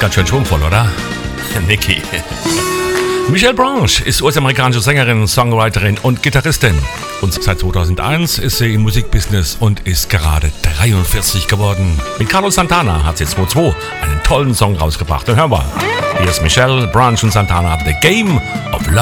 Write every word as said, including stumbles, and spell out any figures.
ganz schön schwungvoll, oder? Niki. Michelle Branch ist US-amerikanische Sängerin, Songwriterin und Gitarristin. Und seit zweitausendeins ist sie im Musikbusiness und ist gerade dreiundvierzig geworden. Mit Carlos Santana hat sie zweitausendzwei einen tollen Song rausgebracht. Den hören wir. Hier ist Michelle Branch und Santana, The Game of Love.